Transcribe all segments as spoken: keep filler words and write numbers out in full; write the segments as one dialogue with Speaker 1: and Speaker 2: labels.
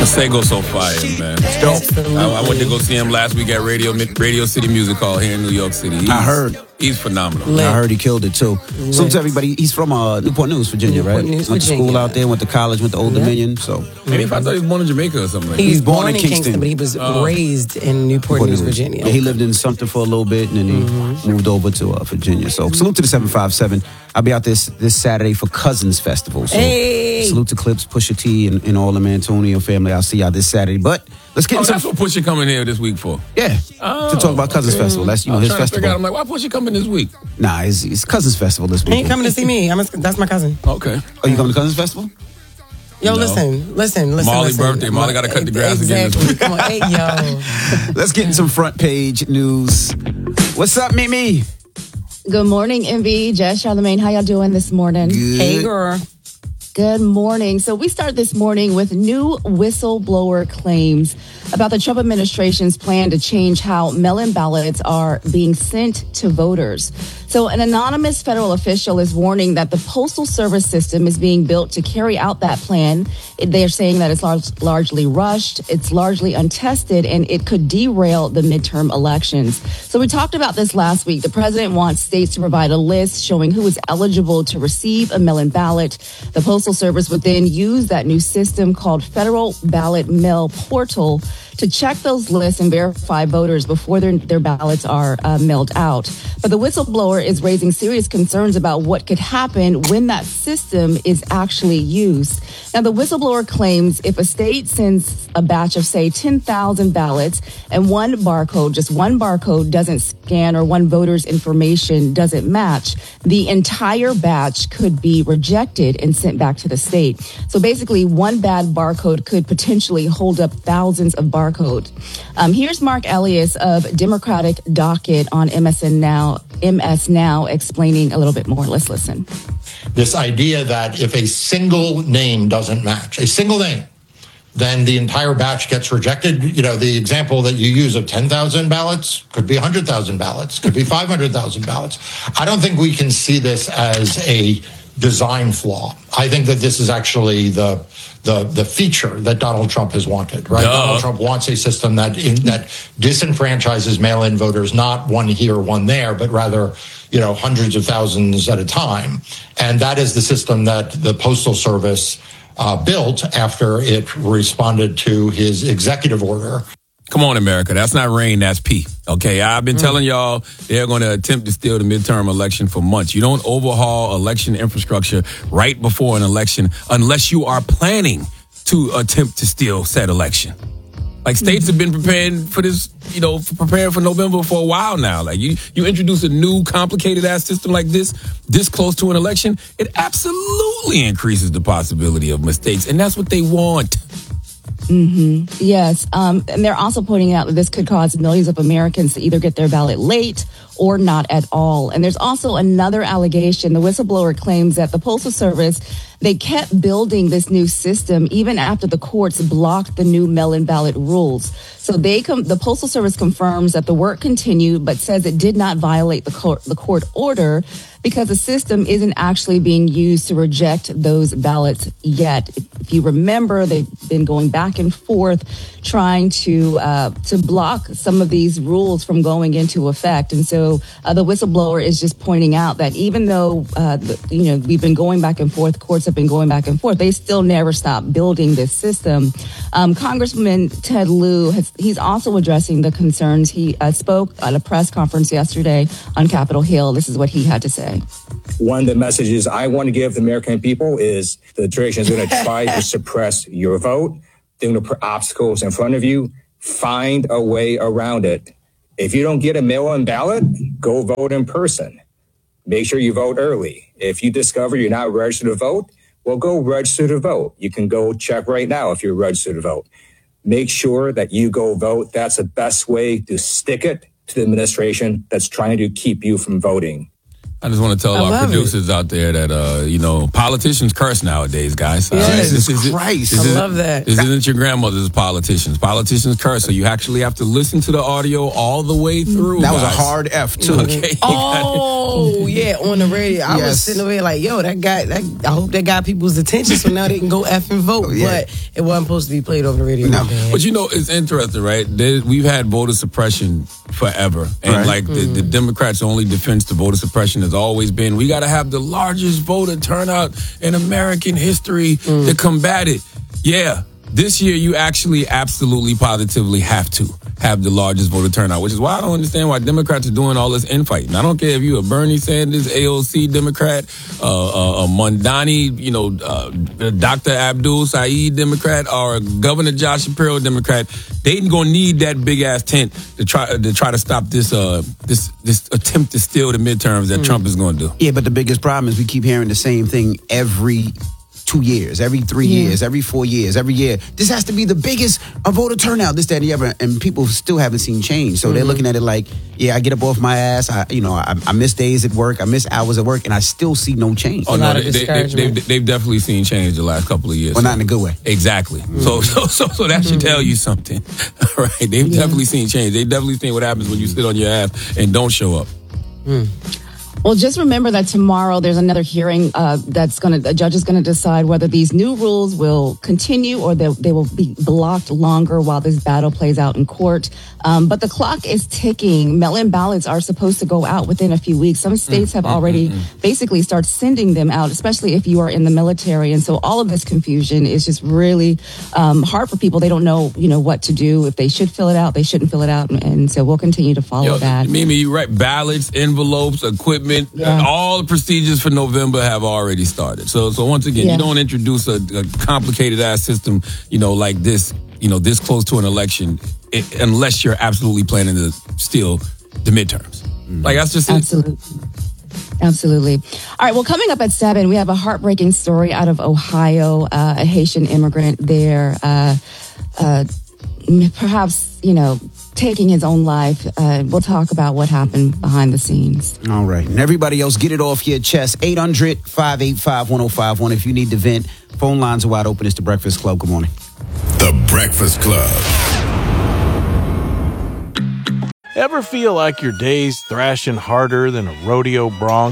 Speaker 1: Masego's so fire, man. I, I went to go see him last week at Radio Radio City Music Hall here in New York City. He's,
Speaker 2: I heard.
Speaker 1: He's phenomenal.
Speaker 2: Lit. I heard he killed it, too. Lit. So to everybody, he's from uh, Newport News, Virginia,
Speaker 3: Newport
Speaker 2: right?
Speaker 3: News,
Speaker 2: went to
Speaker 3: Virginia.
Speaker 2: school out there, went to college, went to Old yep. Dominion, so.
Speaker 1: Maybe if I thought he was born in Jamaica or something like that.
Speaker 3: He's,
Speaker 2: he's born,
Speaker 3: born
Speaker 2: in
Speaker 3: in
Speaker 2: Kingston.
Speaker 3: Kingston, but he was
Speaker 1: oh.
Speaker 3: raised in Newport, Newport News, News, Virginia.
Speaker 2: Yeah, he lived in Sumter for a little bit, and then he mm-hmm. moved over to uh, Virginia. So salute to the seven five seven. I'll be out this this Saturday for Cousins Festival. So
Speaker 3: hey.
Speaker 2: salute to Clips, Pusha T, and, and all the Antonio family. I'll see y'all this Saturday. But let's get
Speaker 1: oh,
Speaker 2: into
Speaker 1: that's what Pusha coming here this week for.
Speaker 2: Yeah,
Speaker 1: oh,
Speaker 2: to talk about Cousins
Speaker 1: okay.
Speaker 2: Festival. That's you know
Speaker 1: I'm
Speaker 2: his
Speaker 1: trying to
Speaker 2: festival.
Speaker 1: figure out, I'm like, why Pusha coming this week?
Speaker 2: Nah, it's, it's Cousins Festival this week.
Speaker 3: He ain't coming to see me. I'm a, that's my cousin.
Speaker 1: Okay.
Speaker 2: Oh, you coming to Cousins Festival?
Speaker 3: Yo,
Speaker 1: no.
Speaker 3: listen, listen, listen.
Speaker 1: Molly's
Speaker 3: listen.
Speaker 1: birthday. Molly got to cut the grass
Speaker 3: exactly.
Speaker 1: again this week.
Speaker 3: Come on, hey, yo.
Speaker 2: Let's get in some front page news. What's up, Mimi?
Speaker 4: Good morning, Envy, Jess, Charlamagne. How y'all doing this morning?
Speaker 2: Good.
Speaker 3: Hey, girl.
Speaker 4: Good morning. So we start this morning with new whistleblower claims about the Trump administration's plan to change how mail-in ballots are being sent to voters. So an anonymous federal official is warning that the Postal Service system is being built to carry out that plan. They're saying that it's lar- largely rushed, it's largely untested, and it could derail the midterm elections. So we talked about this last week. The president wants states to provide a list showing who is eligible to receive a mail-in ballot. The Postal Service would then use that new system called Federal Ballot Mail Portal to check those lists and verify voters before their, their ballots are uh, mailed out. But the whistleblower is raising serious concerns about what could happen when that system is actually used. Now, the whistleblower claims if a state sends a batch of, say, ten thousand ballots and one barcode, just one barcode doesn't scan or one voter's information doesn't match, the entire batch could be rejected and sent back to the state. So basically, one bad barcode could potentially hold up thousands of barcodes. Um, here's Mark Elias of Democratic Docket on M S N Now, M S Now, explaining a little bit more. Let's listen.
Speaker 5: This idea that if a single name doesn't match, a single name, then the entire batch gets rejected. You know, the example that you use of ten thousand ballots could be one hundred thousand ballots, could be five hundred thousand ballots. I don't think we can see this as a design flaw. I think that this is actually the the the feature that Donald Trump has wanted, right?
Speaker 1: Duh.
Speaker 5: Donald Trump wants a system that in, that disenfranchises mail-in voters, not one here, one there, but rather, you know, hundreds of thousands at a time. And that is the system that the Postal Service uh, built after it responded to his executive order.
Speaker 1: Come on, America. That's not rain, that's pee. Okay, I've been mm. telling y'all they're going to attempt to steal the midterm election for months. You don't overhaul election infrastructure right before an election unless you are planning to attempt to steal said election. Like, states have been preparing for this, you know, for preparing for November for a while now. Like, you, you introduce a new complicated-ass system like this, this close to an election, it absolutely increases the possibility of mistakes, and that's what they want.
Speaker 4: Mm-hmm. Yes. Um, and they're also pointing out that this could cause millions of Americans to either get their ballot late or not at all. And there's also another allegation. The whistleblower claims that the Postal Service, they kept building this new system even after the courts blocked the new mail-in ballot rules. So they com- the Postal Service confirms that the work continued, but says it did not violate the court, the court order because the system isn't actually being used to reject those ballots yet. If you remember, they've been going back and forth trying to uh, to block some of these rules from going into effect. And so uh, the whistleblower is just pointing out that even though, uh, the, you know, we've been going back and forth, courts have been going back and forth, they still never stop building this system. Um, Congressman Ted Lieu, has, he's also addressing the concerns. He uh, spoke at a press conference yesterday on Capitol Hill. This is what he had to say.
Speaker 6: One of the messages I want to give the American people is the administration is going to try to suppress your vote. They're going to put obstacles in front of you. Find a way around it. If you don't get a mail-in ballot, go vote in person. Make sure you vote early. If you discover you're not registered to vote, well, go register to vote. You can go check right now if you're registered to vote. Make sure that you go vote. That's the best way to stick it to the administration that's trying to keep you from voting.
Speaker 1: I just want to tell
Speaker 3: I
Speaker 1: our
Speaker 3: love
Speaker 1: producers out there that, uh, you know, politicians curse nowadays, guys. Uh,
Speaker 3: Yes.
Speaker 1: this
Speaker 2: Jesus
Speaker 1: is-
Speaker 2: Christ.
Speaker 1: this
Speaker 3: I
Speaker 1: isn't-
Speaker 3: love that.
Speaker 1: This isn't your grandmother's politicians. Politicians curse, so you actually have to listen to the audio all the way through.
Speaker 2: That was a
Speaker 1: guys.
Speaker 2: hard F, too.
Speaker 1: Okay.
Speaker 3: Oh yeah, on the radio. I was
Speaker 2: Yes.
Speaker 3: sitting over there like, yo, that guy. That, I hope that got people's attention, so now they can go F and vote.
Speaker 2: Oh, yeah.
Speaker 3: But it wasn't supposed to be played over the radio.
Speaker 2: No.
Speaker 3: man.
Speaker 1: But you know, it's interesting, right? There, we've had voter suppression forever. And
Speaker 2: Right.
Speaker 1: like the, the Democrats' only defense to voter suppression has always been, we got to have the largest voter turnout in American history to combat it. Yeah. This year, you actually absolutely positively have to have the largest voter turnout, which is why I don't understand why Democrats are doing all this infighting. I don't care if you're a Bernie Sanders, A O C Democrat, uh, uh, a Mondani, you know, uh, Doctor Abdul Saeed Democrat, or Governor Josh Shapiro Democrat. They ain't gonna need that big ass tent to try to try to stop this uh this this attempt to steal the midterms that Trump is gonna do.
Speaker 2: Yeah, but the biggest problem is we keep hearing the same thing every two years, every three
Speaker 4: Yeah.
Speaker 2: years, every four years, every year. This has to be the biggest uh, voter turnout, this, that, and the other. And people still haven't seen change. So they're looking at it like, yeah, I get up off my ass. I, you know, I, I miss days at work. I miss hours at work, and I still see no change.
Speaker 1: Oh
Speaker 3: A lot
Speaker 1: no,
Speaker 3: of
Speaker 1: they, they, they,
Speaker 3: discouragement.
Speaker 1: they've, they've definitely seen change the last couple of years.
Speaker 2: Well, not in a good way.
Speaker 1: Exactly. So, so, so, so that should tell you something. All right. They've definitely seen change. They've definitely seen what happens when you sit on your ass and don't show up.
Speaker 4: Well, just remember that tomorrow there's another hearing uh, that's going to, the judge is going to decide whether these new rules will continue or they, they will be blocked longer while this battle plays out in court. Um, but the clock is ticking. Mail-in ballots are supposed to go out within a few weeks. Some states have already basically started sending them out, especially if you are in the military. And so all of this confusion is just really um, hard for people. They don't know, you know, what to do. If they should fill it out, they shouldn't fill it out. And, and so we'll continue to follow
Speaker 1: Yo,
Speaker 4: that.
Speaker 1: Mimi, you right. Ballots, envelopes, equipment,
Speaker 4: Yeah.
Speaker 1: all the procedures for November have already started. So, so once again,
Speaker 4: Yeah.
Speaker 1: you don't introduce a, a complicated ass system, you know, like this, you know, this close to an election, it, unless you're absolutely planning to steal the midterms. Like that's just it.
Speaker 4: Absolutely. Absolutely. All right. Well, coming up at seven, we have a heartbreaking story out of Ohio. Uh, a Haitian immigrant there, uh, uh, perhaps, you know, taking his own life. Uh, we'll talk about what happened behind the scenes.
Speaker 2: All right. And everybody else, get it off your chest. eight hundred, five eight five, one oh five one. If you need to vent, phone lines are wide open. It's The Breakfast Club. Good morning.
Speaker 7: The Breakfast Club.
Speaker 8: Ever feel like your day's thrashing harder than a rodeo bronc?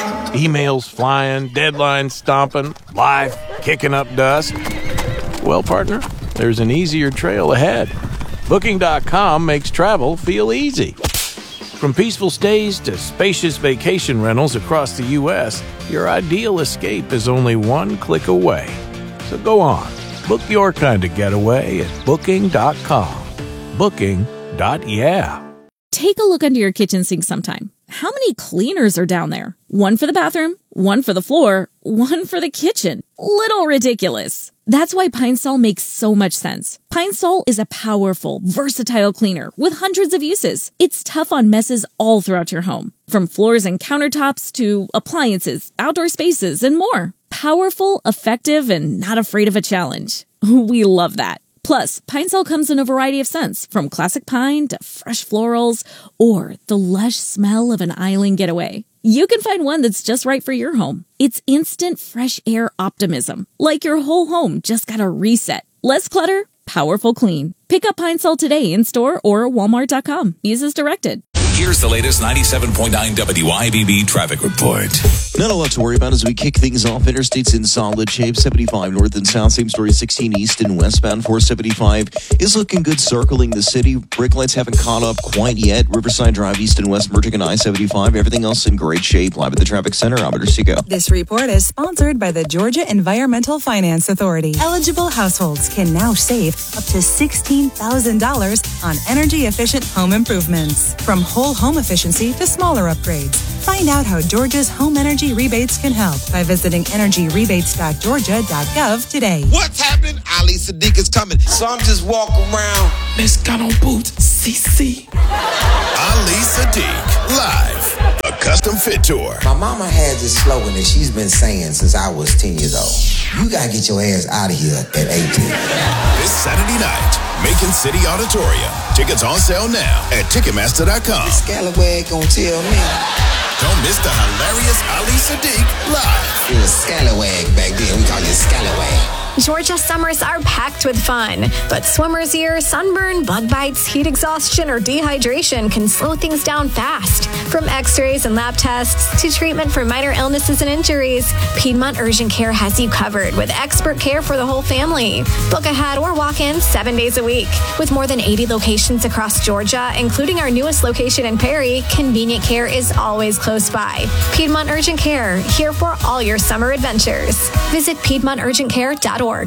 Speaker 8: Emails flying, deadlines stomping, life kicking up dust? Well, partner, there's an easier trail ahead. Booking dot com makes travel feel easy. From peaceful stays to spacious vacation rentals across the U S, your ideal escape is only one click away. So go on, book your kind of getaway at Booking dot com. Booking. Yeah.
Speaker 9: Take a look under your kitchen sink sometime. How many cleaners are down there? One for the bathroom, one for the floor, one for the kitchen. Little ridiculous. That's why Pine Sol makes so much sense. Pine Sol is a powerful, versatile cleaner with hundreds of uses. It's tough on messes all throughout your home, from floors and countertops to appliances, outdoor spaces, and more. Powerful, effective, and not afraid of a challenge. We love that. Plus, Pine Sol comes in a variety of scents, from classic pine to fresh florals or the lush smell of an island getaway. You can find one that's just right for your home. It's instant fresh air optimism, like your whole home just got a reset. Less clutter, powerful clean. Pick up Pine Sol today in store or walmart dot com. Use as directed.
Speaker 7: Here's the latest ninety-seven point nine W I B B traffic report.
Speaker 10: Not a lot to worry about as we kick things off. Interstate's in solid shape. seventy-five north and south. Same story. sixteen east and westbound. four seventy-five is looking good circling the city. Brake lights haven't caught up quite yet. Riverside Drive east and west merging on I seventy-five. Everything else in great shape. Live at the traffic center. I'm Sigo.
Speaker 11: This report is sponsored by the Georgia Environmental Finance Authority. Eligible households can now save up to sixteen thousand dollars on energy-efficient home improvements. From whole home efficiency to smaller upgrades. Find out how Georgia's home energy rebates can help by visiting energy rebates dot georgia dot gov today.
Speaker 12: What's happening? Ali Sadiq is coming. So I'm just walking around. Miss Gun on Boots, C C.
Speaker 7: Ali Sadiq, live. A custom fit tour.
Speaker 13: My mama had this slogan that she's been saying since I was ten years old. You gotta get your ass out of here at eighteen.
Speaker 7: This Saturday night, Macon City Auditorium. Tickets on sale now at Ticketmaster dot com.
Speaker 13: Scallawag gonna tell me.
Speaker 7: Don't miss the hilarious Ali Sadiq live.
Speaker 13: You was scallywag back then. We call you scallywag.
Speaker 14: Georgia summers are packed with fun, but swimmer's ear, sunburn, bug bites, heat exhaustion, or dehydration can slow things down fast. From x-rays and lab tests to treatment for minor illnesses and injuries, Piedmont Urgent Care has you covered with expert care for the whole family. Book ahead or walk in seven days a week. With more than eighty locations across Georgia, including our newest location in Perry, convenient care is always close by. Piedmont Urgent Care, here for all your summer adventures. Visit Piedmont Urgent Care dot org.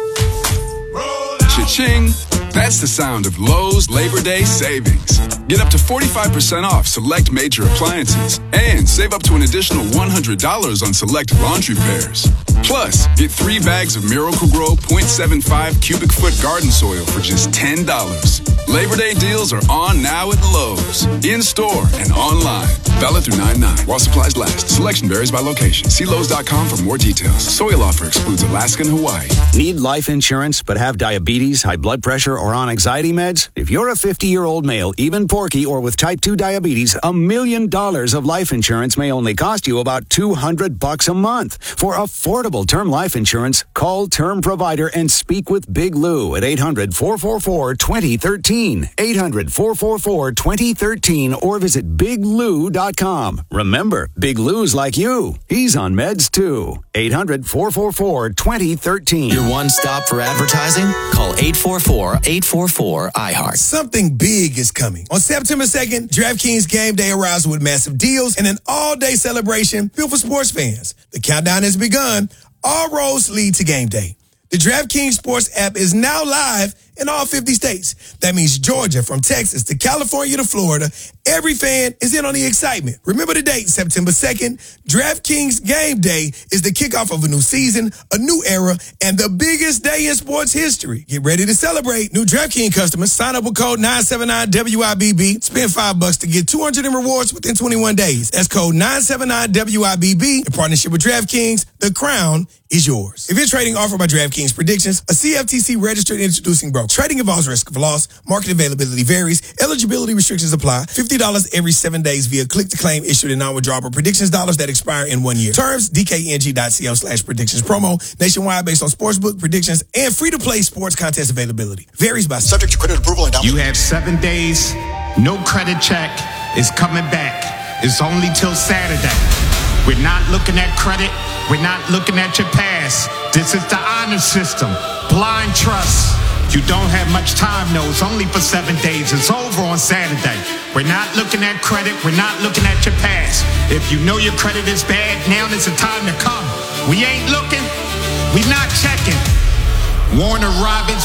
Speaker 15: Cha-ching! That's the sound of Lowe's Labor Day savings. Get up to forty-five percent off select major appliances and save up to an additional one hundred dollars on select laundry pairs. Plus, get three bags of Miracle-Gro point seven five cubic foot garden soil for just ten dollars. Labor Day deals are on now at Lowe's, in-store and online. Valid through nine nine while supplies last. Selection varies by location. See Lowe's dot com for more details. Soil offer excludes Alaska and Hawaii.
Speaker 16: Need life insurance but have diabetes, high blood pressure, or on anxiety meds? If you're a fifty-year-old male, even porky, or with type two diabetes, a million dollars of life insurance may only cost you about two hundred bucks a month. For affordable term life insurance, call Term Provider and speak with Big Lou at eight hundred, four four four, two zero one three, eight hundred, four four four, two zero one three, or visit big lou dot com. Remember, Big Lou's like you. He's on meds too. eight hundred, four four four, two zero one three.
Speaker 17: Your one stop for advertising? Call eight four four, eight four four, I heart.
Speaker 18: Something big is coming. On September second, DraftKings Game Day arrives with massive deals and an all-day celebration built for sports fans. The countdown has begun. All roads lead to Game Day. The DraftKings Sports app is now live in all fifty states. That means Georgia, from Texas to California to Florida, every fan is in on the excitement. Remember the date, September second. DraftKings Game Day is the kickoff of a new season, a new era, and the biggest day in sports history. Get ready to celebrate. New DraftKings customers, sign up with code nine seven nine W I B B. Spend five bucks to get two hundred in rewards within twenty-one days. That's code nine seven nine W I B B. In partnership with DraftKings, the crown is yours. If you're trading offered by DraftKings Predictions, a C F T C registered introducing broker. Trading involves risk of loss. Market availability varies. Eligibility restrictions apply. fifty dollars every seven days via click-to-claim issued in non-withdrawable predictions dollars that expire in one year. Terms, dkng.co slash predictions promo. Nationwide based on sportsbook predictions and free-to-play sports contest availability. Varies by subject to credit approval and
Speaker 19: You have seven days. No credit check is coming back. It's only till Saturday. We're not looking at credit. We're not looking at your past. This is the honor system. Blind trust. You don't have much time, no. It's only for seven days. It's over on Saturday. We're not looking at credit. We're not looking at your past. If you know your credit is bad, now is the time to come. We ain't looking. We not checking. Warner Robins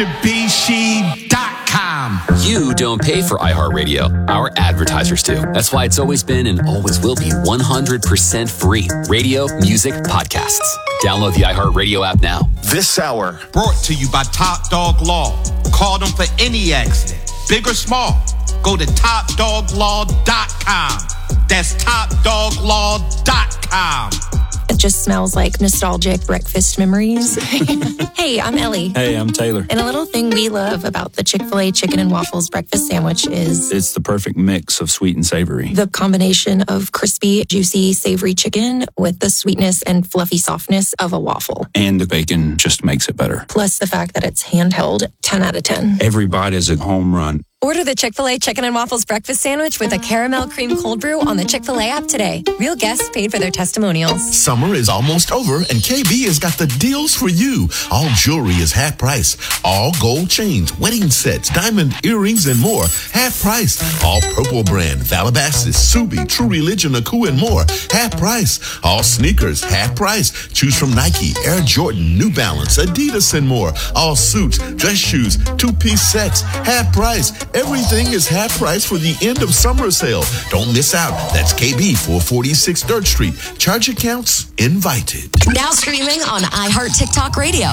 Speaker 19: Mitsubishi dot com.
Speaker 20: You don't pay for iHeartRadio. Our advertisers do. That's why it's always been and always will be one hundred percent free. Radio, music, podcasts. Download the iHeartRadio app now.
Speaker 21: This hour brought to you by Top Dog Law. Call them for any accident, big or small. Go to top dog law dot com. That's top dog law dot com.
Speaker 22: It just smells like nostalgic breakfast memories. Hey, I'm Ellie.
Speaker 23: Hey, I'm Taylor.
Speaker 22: And a little thing we love about the Chick-fil-A chicken and waffles breakfast sandwich is
Speaker 23: It's the perfect mix of sweet and savory.
Speaker 22: the combination of crispy, juicy, savory chicken with the sweetness and fluffy softness of a waffle.
Speaker 23: And the bacon just makes it better.
Speaker 22: Plus the fact that it's handheld, ten out of ten.
Speaker 23: Every bite is a home run.
Speaker 24: Order the Chick-fil-A Chicken and Waffles Breakfast Sandwich with a caramel cream cold brew on the Chick-fil-A app today. Real guests paid for their testimonials.
Speaker 7: Summer is almost over, and K B has got the deals for you. All jewelry is half price. All gold chains, wedding sets, diamond earrings, and more. Half price. All Purple brand, Valabastis, Subi, True Religion, Aku, and more. Half price. All sneakers, half price. Choose from Nike, Air Jordan, New Balance, Adidas, and more. All suits, dress shoes, two-piece sets, half price. Everything is half price for the end of summer sale. Don't miss out. That's K B four forty-six Third Street. Charge accounts invited.
Speaker 24: Now streaming on iHeart TikTok Radio.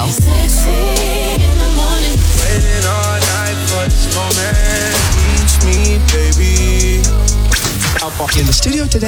Speaker 25: Waiting all night for this moment. Teach me, baby.
Speaker 26: In the studio today.